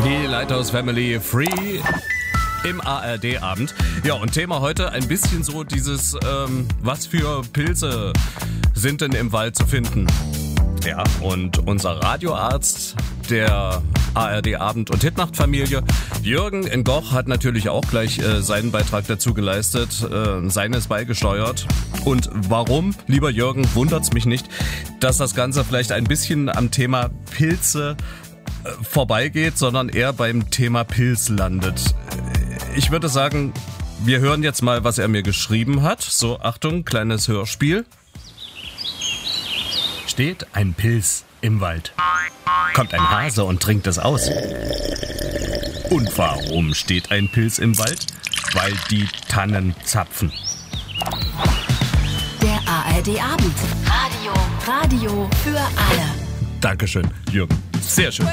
Die Lighthouse Family Free im ARD-Abend. Ja, und Thema heute ein bisschen so dieses, was für Pilze sind denn im Wald zu finden? Ja, und unser Radioarzt der ARD-Abend- und Hitnacht-Familie, Jürgen in Goch, hat natürlich auch gleich seinen Beitrag dazu geleistet, seines beigesteuert. Und warum, lieber Jürgen, wundert's mich nicht, dass das Ganze vielleicht ein bisschen am Thema Pilze vorbeigeht, sondern eher beim Thema Pilz landet. Ich würde sagen, wir hören jetzt mal, was er mir geschrieben hat. So, Achtung, kleines Hörspiel. Steht ein Pilz im Wald. Kommt ein Hase und trinkt es aus. Und warum steht ein Pilz im Wald? Weil die Tannen zapfen. Der ARD-Abend. Radio für alle. Dankeschön, Jürgen. Sehr schön.